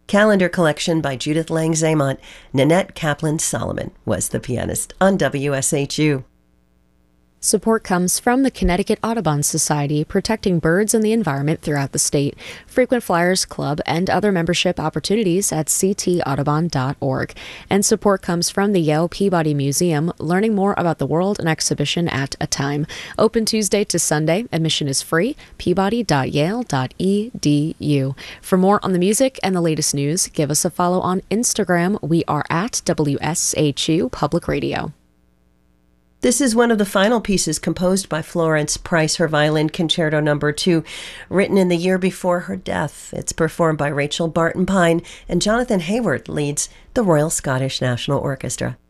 Calendar collection by Judith Lang-Zamont. Nanette Kaplan-Solomon was the pianist on WSHU. Support comes from the Connecticut Audubon Society, protecting birds and the environment throughout the state. Frequent Flyers Club and other membership opportunities at ctaudubon.org. And support comes from the Yale Peabody Museum, learning more about the world and exhibition at a time. Open Tuesday to Sunday. Admission is free. peabody.yale.edu. For more on the music and the latest news, give us a follow on Instagram. We are at WSHU Public Radio. This is one of the final pieces composed by Florence Price, her Violin Concerto No. 2, written in the year before her death. It's performed by Rachel Barton Pine, and Jonathan Hayward leads the Royal Scottish National Orchestra.